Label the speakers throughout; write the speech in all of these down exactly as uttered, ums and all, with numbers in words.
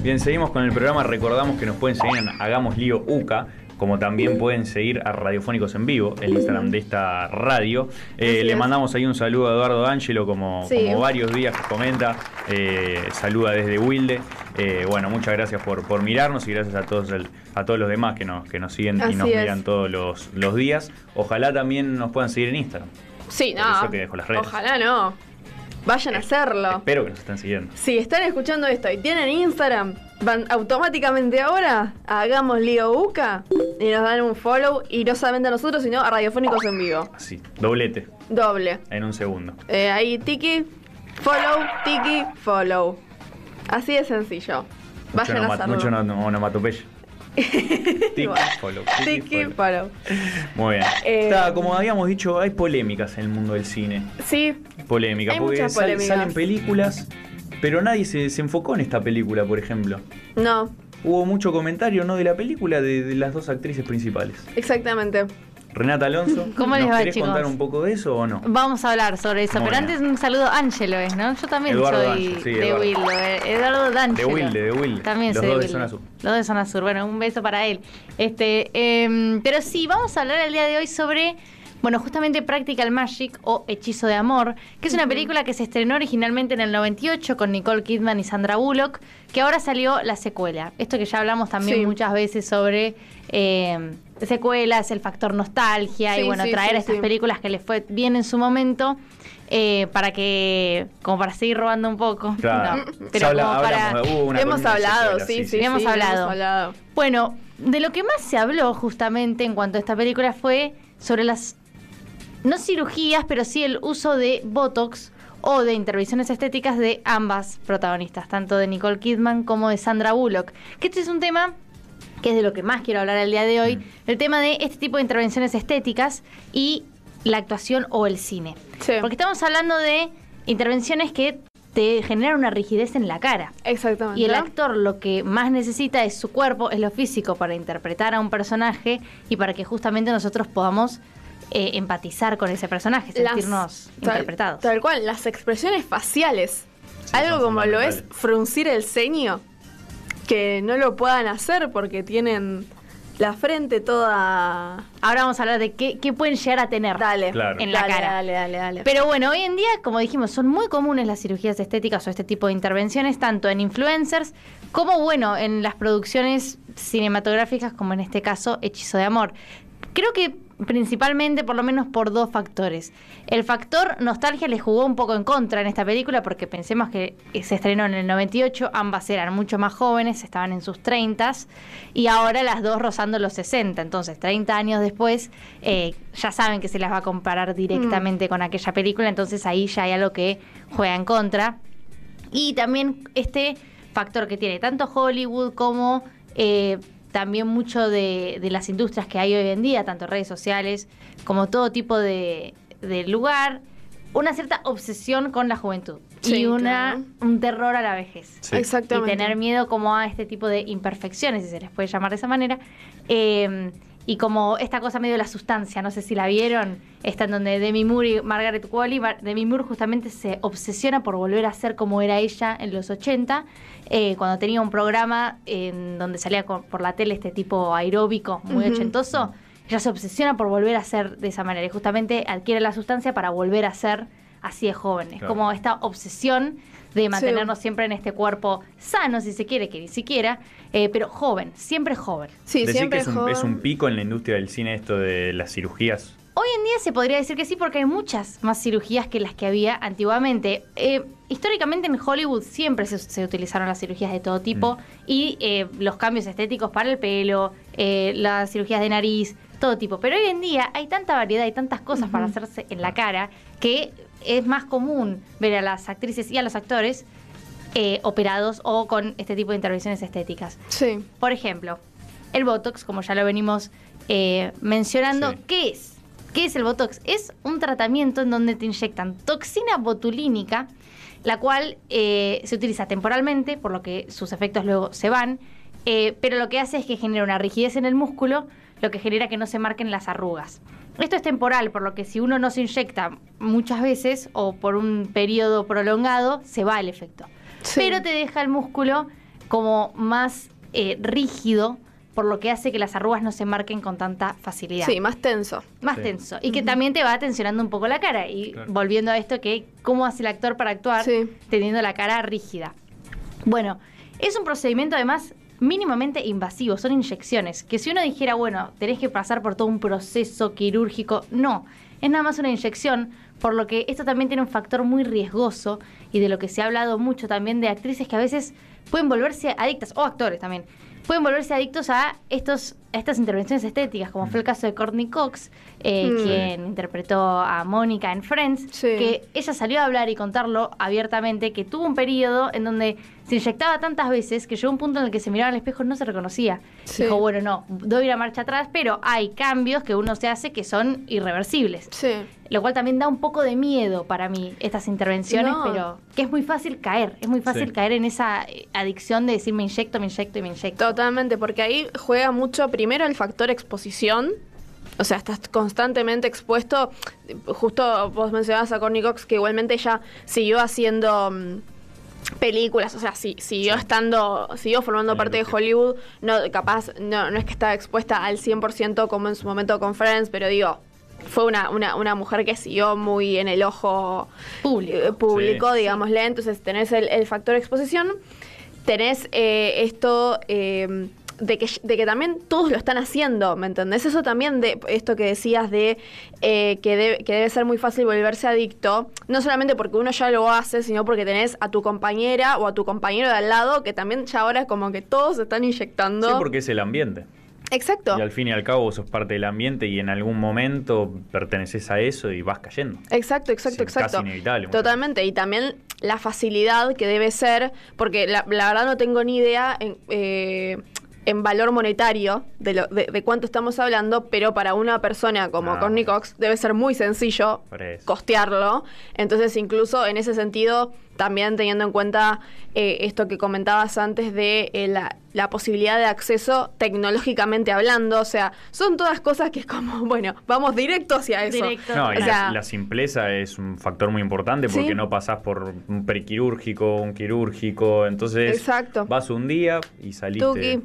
Speaker 1: Bien, seguimos con el programa. Recordamos que nos pueden seguir en Hagamos Lío UCA, como también pueden seguir a Radiofónicos en Vivo, el Instagram de esta radio. Eh, le mandamos ahí un saludo a Eduardo D'Angelo, como, sí. como varios días que comenta. Eh, saluda desde Wilde. Eh, bueno, muchas gracias por, por mirarnos y gracias a todos el, a todos los demás que nos, que nos siguen Así y nos es. miran todos los, los días. Ojalá también nos puedan seguir en Instagram.
Speaker 2: Sí,
Speaker 1: por
Speaker 2: no.
Speaker 1: Eso que dejo las redes.
Speaker 2: Ojalá no. Vayan a hacerlo.
Speaker 1: Espero que nos estén siguiendo.
Speaker 2: Si están escuchando esto y tienen Instagram, van automáticamente ahora a Hagamos Lío UCA y nos dan un follow, y no solamente a nosotros, sino a Radiofónicos en Vivo.
Speaker 1: Así, doblete.
Speaker 2: Doble.
Speaker 1: En un segundo.
Speaker 2: Eh, ahí, tiki, follow, tiki, follow. Así de sencillo. Vayan
Speaker 1: mucho
Speaker 2: a hacerlo.
Speaker 1: Mucho onomatopeya. Tiki, follow. Tiki,
Speaker 2: tiki follow. follow.
Speaker 1: Muy bien. Eh, Está, como habíamos dicho, hay polémicas en el mundo del cine.
Speaker 2: Sí.
Speaker 1: Polémica,
Speaker 2: hay
Speaker 1: porque
Speaker 2: muchas
Speaker 1: sal,
Speaker 2: polémicas.
Speaker 1: salen películas, pero nadie se, se enfocó en esta película, por ejemplo.
Speaker 2: No.
Speaker 1: Hubo mucho comentario, ¿no?, de la película de, de las dos actrices principales.
Speaker 2: Exactamente.
Speaker 1: Renata Alonso,
Speaker 3: ¿cómo
Speaker 1: ¿nos
Speaker 3: les va,
Speaker 1: querés
Speaker 3: chicos?
Speaker 1: contar un poco de eso o no?
Speaker 3: Vamos a hablar sobre eso,
Speaker 1: Muy
Speaker 3: pero
Speaker 1: bien.
Speaker 3: antes un saludo a Ángelo, ¿es, no? Yo también
Speaker 1: Eduardo
Speaker 3: soy
Speaker 1: D'Angelo, sí,
Speaker 3: de
Speaker 1: Eduardo.
Speaker 3: Wilde, Eduardo D'Angelo.
Speaker 1: De Wilde, de Wilde.
Speaker 3: También
Speaker 1: Los
Speaker 3: soy
Speaker 1: dos
Speaker 3: de
Speaker 1: de
Speaker 3: Wilde.
Speaker 1: Zona Sur.
Speaker 3: Los dos de Zona Sur. Bueno, un beso para él. Este, eh, pero sí, vamos a hablar el día de hoy sobre, bueno, justamente Practical Magic o Hechizo de Amor, que es una película que se estrenó originalmente en el noventa y ocho con Nicole Kidman y Sandra Bullock, que ahora salió la secuela. Esto que ya hablamos también
Speaker 2: Sí.
Speaker 3: muchas veces sobre eh, secuelas, el factor nostalgia,
Speaker 2: Sí,
Speaker 3: y bueno,
Speaker 2: sí,
Speaker 3: traer
Speaker 2: sí,
Speaker 3: estas
Speaker 2: sí.
Speaker 3: películas que les fue bien en su momento. Eh, para que, como para seguir robando un poco.
Speaker 1: Claro.
Speaker 3: No,
Speaker 1: Ya
Speaker 3: pero
Speaker 1: habla-
Speaker 3: como para...
Speaker 1: hablamos, hubo una
Speaker 2: Hemos
Speaker 1: columna de
Speaker 2: hablado,
Speaker 1: secuelas,
Speaker 2: sí, sí,
Speaker 3: hemos
Speaker 2: sí,
Speaker 3: hablado.
Speaker 2: hemos hablado.
Speaker 3: Bueno, de lo que más se habló justamente en cuanto a esta película fue sobre las, no cirugías, pero sí el uso de Botox o de intervenciones estéticas de ambas protagonistas, tanto de Nicole Kidman como de Sandra Bullock. Que este es un tema que es de lo que más quiero hablar el día de hoy,
Speaker 1: Mm.
Speaker 3: el tema de este tipo de intervenciones estéticas y la actuación o el cine.
Speaker 2: Sí.
Speaker 3: Porque estamos hablando de intervenciones que te generan una rigidez en la cara.
Speaker 2: Exactamente.
Speaker 3: Y el actor lo que más necesita es su cuerpo, es lo físico para interpretar a un personaje y para que justamente nosotros podamos eh, empatizar con ese personaje, sentirnos
Speaker 2: Las-
Speaker 3: interpretados.
Speaker 2: Tal, tal cual, las expresiones faciales.
Speaker 1: Sí,
Speaker 2: Algo
Speaker 1: son
Speaker 2: como lo es
Speaker 1: fundamentales.
Speaker 2: fruncir el ceño, que no lo puedan hacer porque tienen la frente toda...
Speaker 3: Ahora vamos a hablar de qué, qué pueden llegar a tener
Speaker 2: Dale,
Speaker 1: Claro.
Speaker 3: en la
Speaker 2: dale,
Speaker 3: cara.
Speaker 2: dale, dale, dale.
Speaker 3: Pero bueno, hoy en día, como dijimos, son muy comunes las cirugías estéticas o este tipo de intervenciones, tanto en influencers como, bueno, en las producciones cinematográficas, como en este caso, Hechizo de Amor. Creo que principalmente, por lo menos, por dos factores. El factor nostalgia le jugó un poco en contra en esta película, porque pensemos que se estrenó en el noventa y ocho, ambas eran mucho más jóvenes, estaban en sus treintas, y ahora las dos rozando los sesenta. Entonces, treinta años después, eh, ya saben que se las va a comparar directamente mm. con aquella película, entonces ahí ya hay algo que juega en contra. Y también este factor que tiene tanto Hollywood como... Eh, también mucho de, de las industrias que hay hoy en día, tanto redes sociales como todo tipo de, de lugar, una cierta obsesión con la juventud
Speaker 2: Sí,
Speaker 3: y una
Speaker 2: claro.
Speaker 3: un terror a la vejez.
Speaker 1: Sí.
Speaker 2: Exactamente.
Speaker 3: Y tener miedo como a este tipo de imperfecciones, si se les puede llamar de esa manera. Eh, y como esta cosa medio de la sustancia, no sé si la vieron, esta en donde Demi Moore y Margaret Qualley, Mar- Demi Moore justamente se obsesiona por volver a ser como era ella en los ochenta, eh, cuando tenía un programa en donde salía con- por la tele este tipo aeróbico, muy
Speaker 2: Ujú.
Speaker 3: ochentoso. Ella se obsesiona por volver a ser de esa manera y justamente adquiere la sustancia para volver a ser así de joven. Es
Speaker 1: Claro.
Speaker 3: como esta obsesión de mantenernos siempre en este cuerpo sano, si se quiere, que ni siquiera, eh, pero joven, siempre joven.
Speaker 2: Sí,
Speaker 1: Decir
Speaker 2: siempre
Speaker 1: que es un,
Speaker 2: joven.
Speaker 1: es un pico en la industria del cine esto de las cirugías.
Speaker 3: Hoy en día se podría decir que sí, porque hay muchas más cirugías que las que había antiguamente. Eh, históricamente en Hollywood siempre se, se utilizaron las cirugías de todo tipo
Speaker 1: Mm.
Speaker 3: y eh, los cambios estéticos para el pelo, eh, las cirugías de nariz, todo tipo. Pero hoy en día hay tanta variedad y tantas cosas
Speaker 2: Ujú.
Speaker 3: para hacerse en la cara que es más común ver a las actrices y a los actores eh, operados o con este tipo de intervenciones estéticas.
Speaker 2: Sí.
Speaker 3: Por ejemplo, el Botox, como ya lo venimos eh, mencionando,
Speaker 1: Sí.
Speaker 3: ¿qué es? ¿Qué es el Botox? Es un tratamiento en donde te inyectan toxina botulínica, la cual eh, se utiliza temporalmente, por lo que sus efectos luego se van, eh, pero lo que hace es que genera una rigidez en el músculo, lo que genera que no se marquen las arrugas. Esto es temporal, por lo que si uno no se inyecta muchas veces o por un periodo prolongado, se va el efecto.
Speaker 2: Sí.
Speaker 3: Pero te deja el músculo como más eh, rígido, por lo que hace que las arrugas no se marquen con tanta facilidad.
Speaker 2: Sí, más tenso.
Speaker 3: Más sí. tenso. Y que uh-huh. también te va tensionando un poco la cara. Y claro. volviendo a esto, que cómo hace el actor para actuar sí. teniendo la cara rígida. Bueno, es un procedimiento además mínimamente invasivo, son inyecciones, que si uno dijera, bueno, tenés que pasar por todo un proceso quirúrgico, no, es nada más una inyección, por lo que esto también tiene un factor muy riesgoso y de lo que se ha hablado mucho también de actrices que a veces pueden volverse adictas, o actores también, pueden volverse adictos a estos a estas intervenciones estéticas, como fue el caso de Courtney Cox, eh, mm. quien interpretó a Mónica en Friends, sí. que ella salió a hablar y contarlo abiertamente, que tuvo un periodo en donde se inyectaba tantas veces que llegó un punto en el que se miraba al espejo y no se reconocía. Sí. Dijo, bueno, no, doy una marcha atrás, pero hay cambios que uno se hace que son irreversibles. Sí. Lo cual también da un poco de miedo para mí, estas intervenciones, no. pero que es muy fácil caer, es muy fácil sí. caer en esa adicción de decir me inyecto, me inyecto y me inyecto.
Speaker 2: Totalmente, porque ahí juega mucho primero el factor exposición. O sea, estás constantemente expuesto. Justo vos mencionabas a Courtney Cox, que igualmente ella siguió haciendo um, películas, o sea, sí, siguió sí. estando, siguió formando en parte de Hollywood. No, capaz, no, no es que estaba expuesta al cien por ciento como en su momento con Friends, pero digo, fue una, una, una mujer que siguió muy en el ojo público, eh, público sí. digámosle. Entonces tenés el, el factor exposición, tenés eh, esto... Eh, De que, de que también todos lo están haciendo, ¿me entendés? Eso también de esto que decías de eh, que, debe, que debe ser muy fácil volverse adicto, no solamente porque uno ya lo hace, sino porque tenés a tu compañera o a tu compañero de al lado, que también ya ahora es como que todos se están inyectando.
Speaker 1: Sí, porque es el ambiente.
Speaker 2: Exacto.
Speaker 1: Y al fin y al cabo vos sos parte del ambiente y en algún momento perteneces a eso y vas cayendo.
Speaker 2: Exacto, exacto,
Speaker 1: es
Speaker 2: exacto.
Speaker 1: Casi inevitable.
Speaker 2: Totalmente. Y también la facilidad que debe ser, porque la, la verdad no tengo ni idea... En, eh, en valor monetario de, lo, de, de cuánto estamos hablando, pero para una persona como ah, Courtney Cox debe ser muy sencillo costearlo. Entonces, incluso en ese sentido, también teniendo en cuenta eh, esto que comentabas antes de eh, la, la posibilidad de acceso tecnológicamente hablando, o sea, son todas cosas que es como, bueno, vamos directo hacia eso. Directo.
Speaker 1: No, y o sea, la, la simpleza es un factor muy importante porque ¿sí? no pasás por un prequirúrgico, un quirúrgico, entonces exacto. vas un día y saliste... Tuki.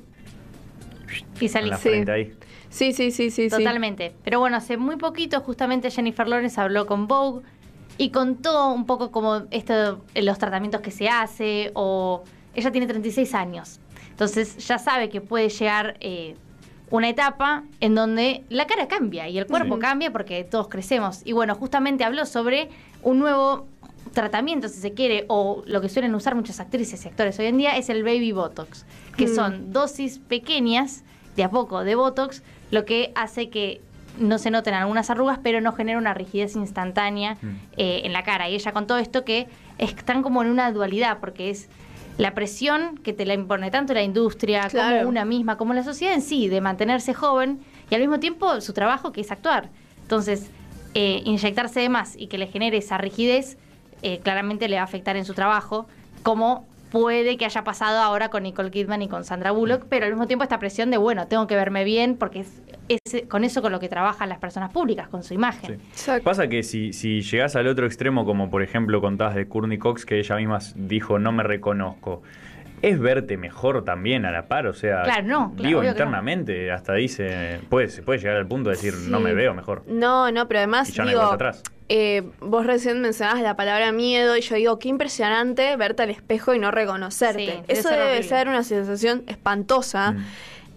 Speaker 3: Y salí.
Speaker 1: Sí. Ahí.
Speaker 2: sí, sí, sí, sí.
Speaker 3: Totalmente. Sí. Pero bueno, hace muy poquito justamente Jennifer Lawrence habló con Vogue y contó un poco como esto, los tratamientos que se hace, o ella tiene treinta y seis años. Entonces ya sabe que puede llegar eh, una etapa en donde la cara cambia y el cuerpo sí. cambia porque todos crecemos. Y bueno, justamente habló sobre un nuevo tratamiento, si se quiere, o lo que suelen usar muchas actrices y actores hoy en día, es el Baby Botox, que mm. son dosis pequeñas, de a poco, de Botox, lo que hace que no se noten algunas arrugas, pero no genera una rigidez instantánea mm. eh, en la cara. Y ella contó esto, que están como en una dualidad, porque es la presión que te la impone tanto la industria, claro. como una misma, como la sociedad en sí, de mantenerse joven, y al mismo tiempo su trabajo, que es actuar. Entonces, eh, inyectarse de más y que le genere esa rigidez, Eh, claramente le va a afectar en su trabajo, como puede que haya pasado ahora con Nicole Kidman y con Sandra Bullock, pero al mismo tiempo esta presión de, bueno, tengo que verme bien, porque es, es con eso con lo que trabajan las personas públicas, con su imagen.
Speaker 1: Sí. Pasa que si, si llegás al otro extremo, como por ejemplo contabas de Courtney Cox, que ella misma dijo, no me reconozco, es verte mejor también a la par, o sea,
Speaker 3: claro, no, claro,
Speaker 1: digo internamente, no. hasta dice, puede, se puede llegar al punto de decir, sí. no me veo mejor.
Speaker 2: No, no, pero además,
Speaker 1: y ya
Speaker 2: digo,
Speaker 1: no hay vuelta atrás.
Speaker 2: Eh, vos recién mencionabas la palabra miedo y yo digo, qué impresionante verte al espejo y no reconocerte. Sí, eso debe horrible. ser una sensación espantosa. Mm.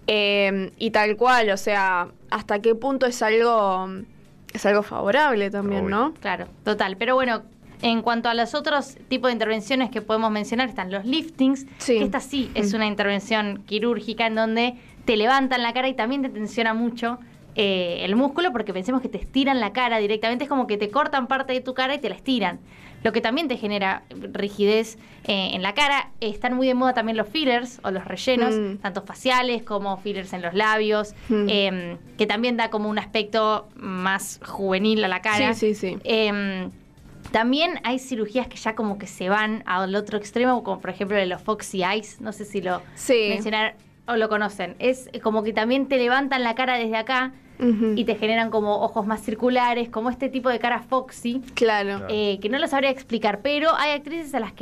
Speaker 2: Eh, y tal cual, o sea, hasta qué punto es algo es algo favorable también, Obvio. ¿no?
Speaker 3: Claro, total. Pero bueno, en cuanto a los otros tipos de intervenciones que podemos mencionar, están los liftings, sí. que esta sí mm. es una intervención quirúrgica en donde te levantan la cara y también te tensiona mucho Eh, el músculo, porque pensemos que te estiran la cara directamente, es como que te cortan parte de tu cara y te la estiran, lo que también te genera rigidez eh, en la cara. Están muy de moda también los fillers o los rellenos, mm. tanto faciales como fillers en los labios, mm. eh, que también da como un aspecto más juvenil a la cara.
Speaker 2: Sí, sí, sí.
Speaker 3: Eh, también hay cirugías que ya como que se van al otro extremo, como por ejemplo de los Foxy Eyes, no sé si lo
Speaker 2: sí.
Speaker 3: mencionaron o lo conocen. Es como que también te levantan la cara desde acá, uh-huh. y te generan como ojos más circulares, como este tipo de cara foxy.
Speaker 2: Claro.
Speaker 3: Eh, que no lo sabría explicar, pero hay actrices a las que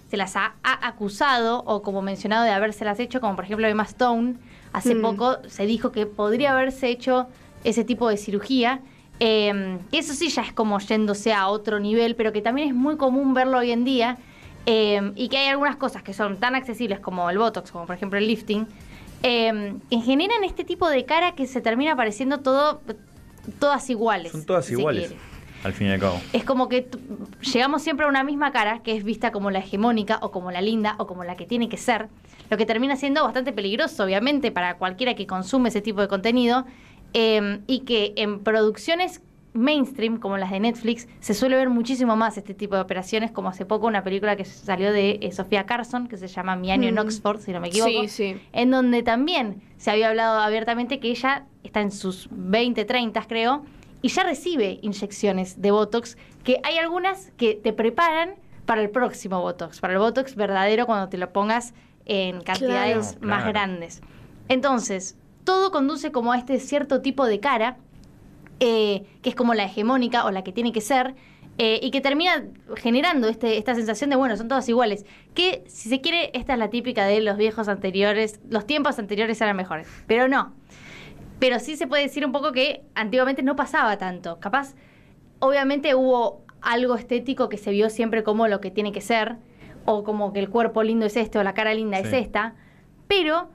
Speaker 3: se las ha, ha acusado o como mencionado de habérselas hecho, como por ejemplo Emma Stone. Hace mm. poco se dijo que podría haberse hecho ese tipo de cirugía. Eh, eso sí ya es como yéndose a otro nivel, pero que también es muy común verlo hoy en día. Eh, y que hay algunas cosas que son tan accesibles como el Botox, como por ejemplo el lifting, eh, que generan este tipo de cara que se termina pareciendo todo, todas iguales.
Speaker 1: Son todas
Speaker 3: si
Speaker 1: iguales, al fin y al cabo.
Speaker 3: Es como que t- llegamos siempre a una misma cara, que es vista como la hegemónica, o como la linda, o como la que tiene que ser, lo que termina siendo bastante peligroso, obviamente, para cualquiera que consume ese tipo de contenido, eh, y que en producciones mainstream, como las de Netflix, se suele ver muchísimo más este tipo de operaciones, como hace poco una película que salió de eh, Sofía Carson, que se llama Mi año mm. en Oxford, si no me equivoco,
Speaker 2: sí, sí.
Speaker 3: en donde también se había hablado abiertamente que ella está en sus veinte, treinta, creo, y ya recibe inyecciones de Botox, que hay algunas que te preparan para el próximo Botox, para el Botox verdadero cuando te lo pongas en cantidades
Speaker 2: claro,
Speaker 3: más
Speaker 1: claro.
Speaker 3: grandes. Entonces, todo conduce como a este cierto tipo de cara, Eh, que es como la hegemónica o la que tiene que ser, eh, y que termina generando este, esta sensación de, bueno, son todas iguales. Que, si se quiere, esta es la típica de los viejos anteriores, los tiempos anteriores eran mejores. Pero no. Pero sí se puede decir un poco que antiguamente no pasaba tanto. Capaz, obviamente hubo algo estético que se vio siempre como lo que tiene que ser, o como que el cuerpo lindo es este, o la cara linda sí. es esta, pero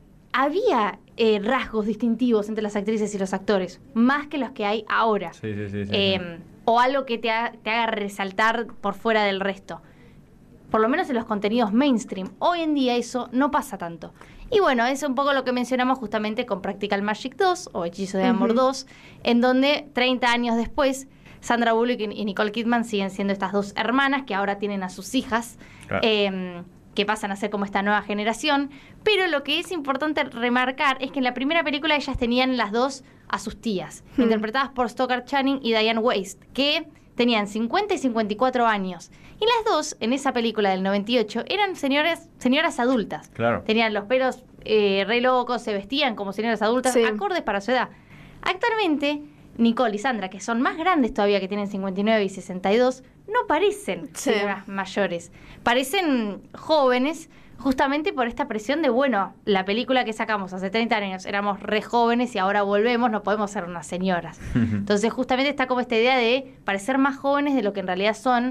Speaker 3: había eh, rasgos distintivos entre las actrices y los actores, más que los que hay ahora.
Speaker 1: Sí, sí, sí, sí,
Speaker 3: eh,
Speaker 1: sí.
Speaker 3: O algo que te, ha, te haga resaltar por fuera del resto. Por lo menos en los contenidos mainstream. Hoy en día eso no pasa tanto. Y bueno, es un poco lo que mencionamos justamente con Practical Magic dos o Hechizo de Amor uh-huh. dos, en donde treinta años después, Sandra Bullock y Nicole Kidman siguen siendo estas dos hermanas que ahora tienen a sus hijas. Claro. Eh, que pasan a ser como esta nueva generación, pero lo que es importante remarcar es que en la primera película ellas tenían las dos a sus tías, hmm. interpretadas por Stockard Channing y Diane West, que tenían cincuenta y cincuenta y cuatro años. Y las dos, en esa película del noventa y ocho, eran señoras, señoras adultas.
Speaker 1: Claro.
Speaker 3: Tenían los pelos eh, re locos, se vestían como señoras adultas, sí. acordes para su edad. Actualmente, Nicole y Sandra, que son más grandes todavía, que tienen cincuenta y nueve y sesenta y dos, no parecen sí. señoras mayores. Parecen jóvenes, justamente por esta presión de, bueno, la película que sacamos hace treinta años, éramos re jóvenes y ahora volvemos, no podemos ser unas señoras. Entonces, justamente está como esta idea de parecer más jóvenes de lo que en realidad son,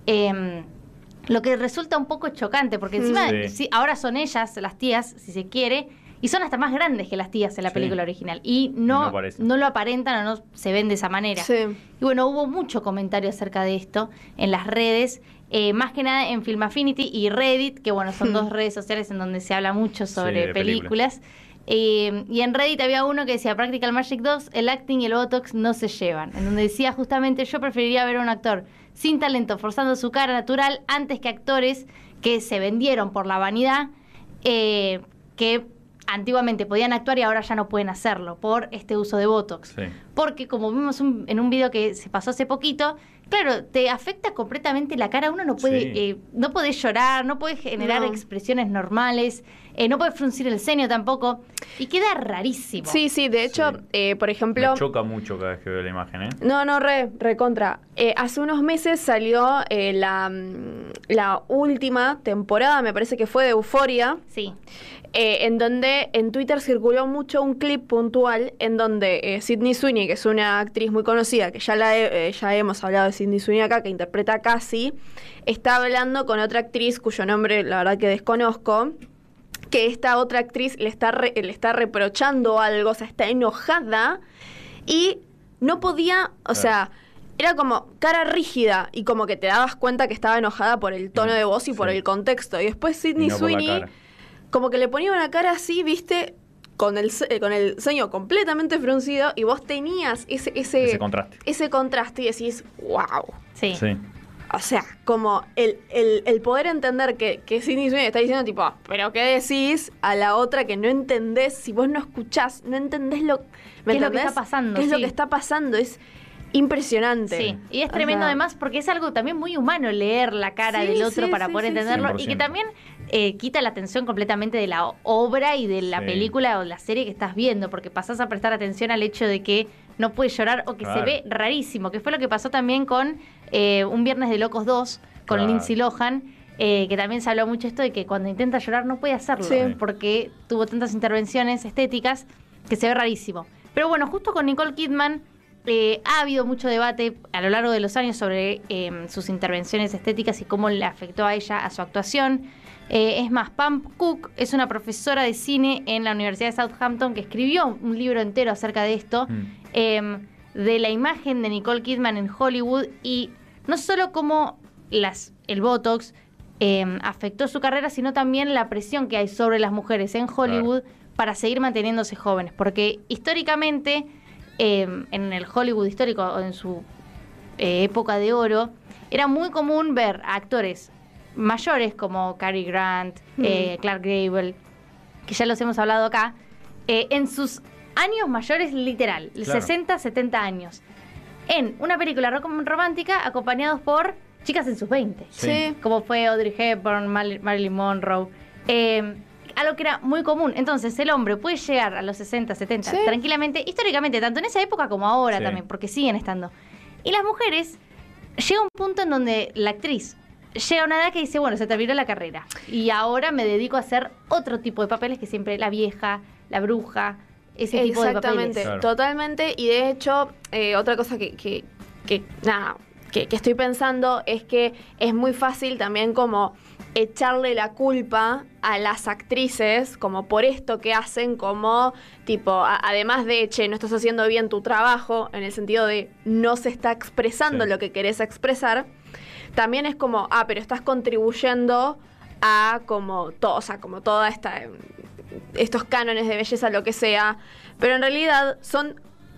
Speaker 3: eh, lo que resulta un poco chocante, porque encima sí. Sí, ahora son ellas, las tías, si se quiere, y son hasta más grandes que las tías en la sí. película original. Y no, no, no lo aparentan o no se ven de esa manera. Sí. Y bueno, hubo mucho comentario acerca de esto en las redes, eh, más que nada en Film Affinity y Reddit, que bueno, son hmm. dos redes sociales en donde se habla mucho sobre sí, películas. películas. Eh, y en Reddit había uno que decía, Practical Magic dos, el acting y el Botox no se llevan. En donde decía justamente, yo preferiría ver a un actor sin talento forzando su cara natural antes que actores que se vendieron por la vanidad, eh, que antiguamente podían actuar y ahora ya no pueden hacerlo por este uso de Botox. Sí. Porque como vimos un, en un video que se pasó hace poquito, claro, te afecta completamente la cara. Uno no puede, sí. eh, no puede llorar, no puede generar no. expresiones normales, eh, no puede fruncir el ceño tampoco, y queda rarísimo.
Speaker 2: Sí, sí, de hecho, sí. Eh, por ejemplo...
Speaker 1: Me choca mucho cada vez que veo la imagen, ¿eh?
Speaker 2: No, no, re, re contra. Eh, hace unos meses salió eh, la, la última temporada, me parece que fue de Euphoria.
Speaker 3: Sí.
Speaker 2: Eh, en donde en Twitter circuló mucho un clip puntual en donde eh, Sydney Sweeney, que es una actriz muy conocida, que ya la he, eh, ya hemos hablado de Sydney Sweeney acá, que interpreta a Cassie, está hablando con otra actriz cuyo nombre la verdad que desconozco, que esta otra actriz le está, re, le está reprochando algo, o sea, está enojada y no podía, o sea... Era como cara rígida y como que te dabas cuenta que estaba enojada por el tono de voz y por sí. el contexto. Y después Sydney y no Sweeney... como que le ponía una cara así, viste, con el con el ceño completamente fruncido y vos tenías ese ese,
Speaker 1: ese contraste.
Speaker 2: Ese contraste y decís, wow.
Speaker 3: Sí.
Speaker 1: sí.
Speaker 2: O sea, como el, el, el poder entender que, que Sydney Sweeney está diciendo tipo, pero ¿qué decís? A la otra que no entendés, si vos no escuchás, no entendés lo,
Speaker 3: ¿Qué es lo que está pasando?
Speaker 2: ¿Qué
Speaker 3: sí.
Speaker 2: es lo que está pasando? Es impresionante.
Speaker 3: Sí, y es tremendo, ajá, además porque es algo también muy humano leer la cara sí, del otro sí, para sí, poder sí, entenderlo cien por ciento. Y que también eh, quita la atención completamente de la obra y de la sí. película o la serie que estás viendo, porque pasás a prestar atención al hecho de que no puedes llorar o que claro. se ve rarísimo, que fue lo que pasó también con eh, Un Viernes de Locos dos, con claro. Lindsay Lohan, eh, que también se habló mucho esto de que cuando intenta llorar no puede hacerlo,
Speaker 2: sí.
Speaker 3: porque tuvo tantas intervenciones estéticas que se ve rarísimo. Pero bueno, justo con Nicole Kidman eh, ha habido mucho debate a lo largo de los años sobre eh, sus intervenciones estéticas y cómo le afectó a ella, a su actuación. Eh, es más, Pam Cook es una profesora de cine en la Universidad de Southampton que escribió un libro entero acerca de esto, mm. eh, de la imagen de Nicole Kidman en Hollywood y no solo cómo las, el Botox eh, afectó su carrera, sino también la presión que hay sobre las mujeres en Hollywood claro. para seguir manteniéndose jóvenes. Porque históricamente, eh, en el Hollywood histórico, o en su eh, época de oro, era muy común ver a actores mayores como Cary Grant, mm. eh, Clark Gable, que ya los hemos hablado acá, eh, en sus años mayores literal, claro. sesenta, setenta años, en una película romántica acompañados por chicas en sus veinte,
Speaker 2: sí.
Speaker 3: como fue Audrey Hepburn, Mar- Marilyn Monroe, eh, algo que era muy común. Entonces el hombre puede llegar a los sesenta, setenta sí. tranquilamente, históricamente, tanto en esa época como ahora sí. también, porque siguen estando. Y las mujeres, llega un punto en donde la actriz llega a una edad que dice, bueno, se terminó la carrera y ahora me dedico a hacer otro tipo de papeles que siempre la vieja, la bruja, ese tipo de papeles.
Speaker 2: Exactamente, claro. totalmente. Y de hecho, eh, otra cosa que, que, que nada, que, que estoy pensando es que es muy fácil también como echarle la culpa a las actrices como por esto que hacen, como tipo, a, además de, che, no estás haciendo bien tu trabajo, en el sentido de no se está expresando sí. lo que querés expresar. También es como, ah, pero estás contribuyendo a como todo, o sea, como toda esta estos cánones de belleza, lo que sea, pero en realidad son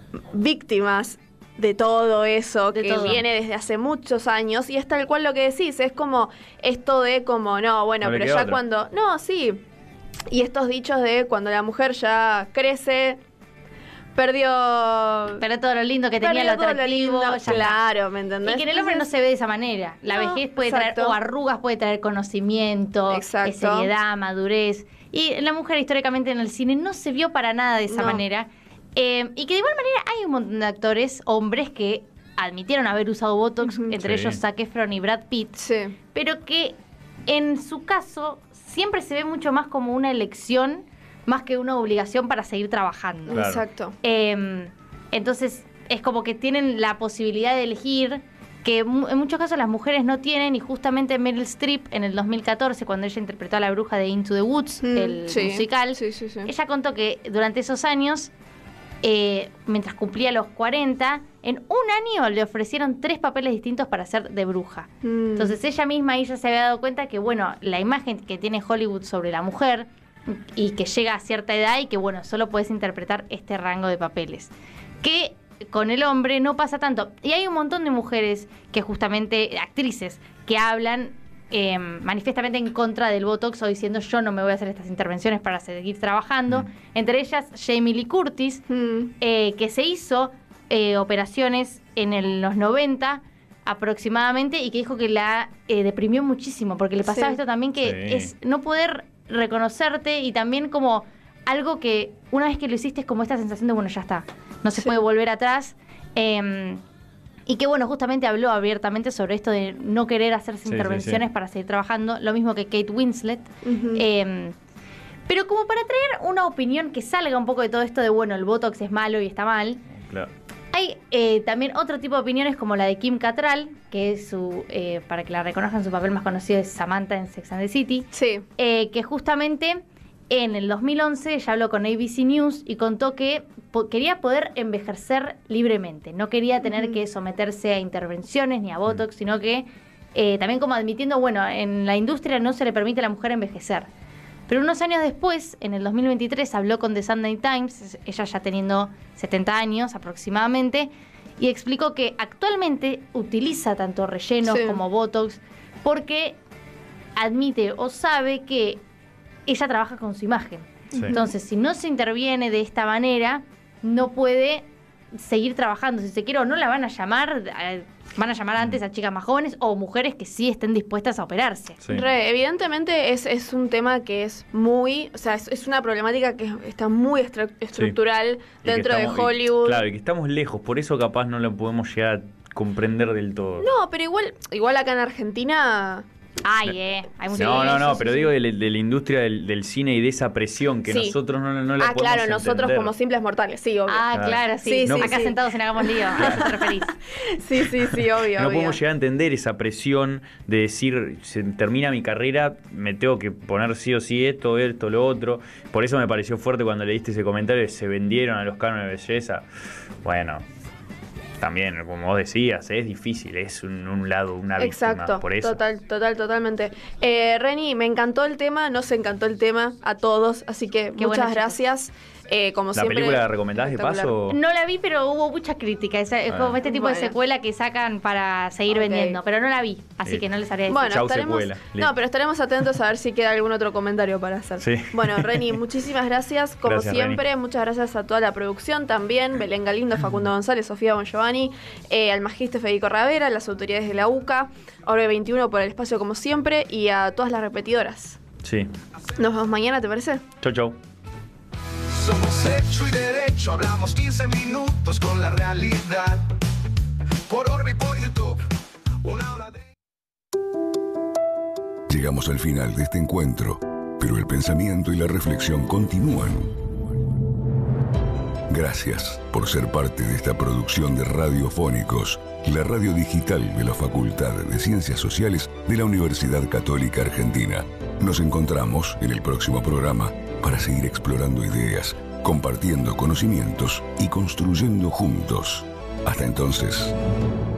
Speaker 2: víctimas de todo eso de que todo. Viene desde hace muchos años y es tal cual lo que decís, es como esto de como, no, bueno, no pero ya otra. Cuando, no, sí, y estos dichos de cuando la mujer ya crece, perdió...
Speaker 3: Pero todo lo lindo que tenía, lo atractivo.
Speaker 2: Lo lindo, claro, ¿me entendés?
Speaker 3: Y que en el hombre no se ve de esa manera. La no, vejez puede exacto. traer, o arrugas puede traer conocimiento, seriedad, madurez. Y la mujer históricamente en el cine no se vio para nada de esa no. manera. Eh, y que de igual manera hay un montón de actores, hombres, que admitieron haber usado Botox, uh-huh. entre sí. ellos Zac Efron y Brad Pitt.
Speaker 2: Sí.
Speaker 3: Pero que en su caso siempre se ve mucho más como una elección más que una obligación para seguir trabajando.
Speaker 2: Claro. Exacto.
Speaker 3: Eh, entonces, es como que tienen la posibilidad de elegir, que mu- en muchos casos las mujeres no tienen, y justamente Meryl Streep, en el dos mil catorce, cuando ella interpretó a la bruja de Into the Woods, mm, el
Speaker 2: sí.
Speaker 3: musical,
Speaker 2: sí, sí, sí.
Speaker 3: ella contó que durante esos años, eh, mientras cumplía los cuarenta, en un año le ofrecieron tres papeles distintos para hacer de bruja. Mm. Entonces, ella misma ahí ya se había dado cuenta que, bueno, la imagen que tiene Hollywood sobre la mujer y que llega a cierta edad y que, bueno, solo puedes interpretar este rango de papeles. Que con el hombre no pasa tanto. Y hay un montón de mujeres que justamente, actrices, que hablan eh, manifiestamente en contra del Botox o diciendo yo no me voy a hacer estas intervenciones para seguir trabajando. Mm. Entre ellas Jamie Lee Curtis, mm. eh, que se hizo eh, operaciones en el, los noventa aproximadamente y que dijo que la eh, deprimió muchísimo porque le pasaba sí. esto también que sí. es no poder reconocerte y también como algo que una vez que lo hiciste es como esta sensación de bueno, ya está, no se sí. puede volver atrás eh, y que bueno, justamente habló abiertamente sobre esto de no querer hacerse sí, intervenciones sí, sí. para seguir trabajando, lo mismo que Kate Winslet. Uh-huh. eh, pero como para traer una opinión que salga un poco de todo esto de bueno, el Botox es malo y está mal,
Speaker 1: claro.
Speaker 3: Hay eh, también otro tipo de opiniones como la de Kim Cattrall, que es su, eh, para que la reconozcan, su papel más conocido es Samantha en Sex and the City.
Speaker 2: Sí.
Speaker 3: Eh, que justamente en el dos mil once ella habló con A B C News y contó que po- quería poder envejecer libremente. No quería tener uh-huh. que someterse a intervenciones ni a Botox, uh-huh. sino que eh, también como admitiendo, bueno, en la industria no se le permite a la mujer envejecer. Pero unos años después, en el dos mil veintitrés, habló con The Sunday Times, ella ya teniendo setenta años aproximadamente, y explicó que actualmente utiliza tanto rellenos sí. como Botox porque admite o sabe que ella trabaja con su imagen. Sí. Entonces, si no se interviene de esta manera, no puede seguir trabajando. Si se quiere o no, la van a llamar... A, van a llamar antes a chicas más jóvenes o mujeres que sí estén dispuestas a operarse.
Speaker 2: Sí. Re, evidentemente es, es un tema que es muy... O sea, es, es una problemática que está muy estru- estructural sí. dentro
Speaker 1: estamos,
Speaker 2: de Hollywood.
Speaker 1: Y, claro, y que estamos lejos, por eso capaz no lo podemos llegar a comprender del todo.
Speaker 2: No, pero igual igual acá en Argentina
Speaker 3: Ay, eh, hay mucha
Speaker 1: No, no, no,
Speaker 2: sí,
Speaker 1: pero
Speaker 2: sí,
Speaker 1: digo
Speaker 2: sí.
Speaker 1: de, de la industria del, del cine y de esa presión que
Speaker 2: Sí.
Speaker 1: nosotros no, no la
Speaker 2: Ah,
Speaker 1: podemos
Speaker 2: claro, nosotros
Speaker 1: entender.
Speaker 2: como simples mortales, sí, obvio.
Speaker 3: Ah,
Speaker 1: Claro.
Speaker 3: claro, sí.
Speaker 2: Sí, sí,
Speaker 3: Acá
Speaker 2: sí.
Speaker 3: sentados en Hagamos Lío. ¿A eso te referís?
Speaker 2: Sí, sí, sí, obvio,
Speaker 1: No
Speaker 2: obvio.
Speaker 1: podemos llegar a entender esa presión de decir, se termina mi carrera, me tengo que poner sí o sí esto, esto, lo otro. Por eso me pareció fuerte cuando leíste ese comentario de se vendieron a los cánones de belleza. Bueno, también, como vos decías, es difícil, es un, un lado, una víctima.
Speaker 2: Exacto,
Speaker 1: Por eso.
Speaker 2: total, total, totalmente. Eh, Reni, me encantó el tema, nos encantó el tema a todos, así que
Speaker 3: Qué
Speaker 2: muchas
Speaker 3: bueno,
Speaker 2: gracias. Eh, como
Speaker 1: ¿La
Speaker 2: siempre,
Speaker 1: película la recomendás de
Speaker 2: espectacular.
Speaker 1: paso?
Speaker 3: No la vi, pero hubo mucha crítica. Es, es como este tipo
Speaker 2: Bueno.
Speaker 3: de secuela que sacan para seguir
Speaker 2: Ok.
Speaker 3: vendiendo. Pero no la vi, así
Speaker 1: Sí.
Speaker 3: que no les haré decir.
Speaker 2: Bueno,
Speaker 1: Chau,
Speaker 2: estaremos,
Speaker 1: secuela.
Speaker 2: no,
Speaker 1: Listo.
Speaker 2: pero estaremos atentos a ver si queda algún otro comentario para hacer.
Speaker 1: Sí.
Speaker 2: Bueno, Reni, muchísimas gracias, como
Speaker 1: Gracias,
Speaker 2: siempre.
Speaker 1: Reni.
Speaker 2: Muchas gracias a toda la producción también, Belén Galindo, Facundo González, Sofía Bongiovanni, eh, al magíster Federico Ravera, las autoridades de la U C A, Orbe veintiuno por el espacio como siempre y a todas las repetidoras.
Speaker 1: Sí.
Speaker 2: Nos vemos mañana, ¿te parece?
Speaker 1: Chau, chau.
Speaker 4: Somos hecho y derecho, hablamos quince minutos con la realidad. Por Orbe y por YouTube, una hora de...
Speaker 5: Llegamos al final de este encuentro, pero el pensamiento y la reflexión continúan. Gracias por ser parte de esta producción de Radiofónicos, la radio digital de la Facultad de Ciencias Sociales de la Universidad Católica Argentina. Nos encontramos en el próximo programa para seguir explorando ideas, compartiendo conocimientos y construyendo juntos. Hasta entonces.